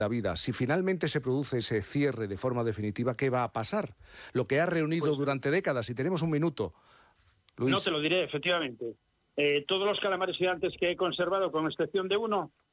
la vida. Si finalmente se produce ese cierre de forma definitiva, ¿qué va a pasar? Lo que ha reunido durante décadas, y tenemos un minuto, Luis. No te lo diré, efectivamente. Todos los calamares gigantes que he conservado, con excepción de uno,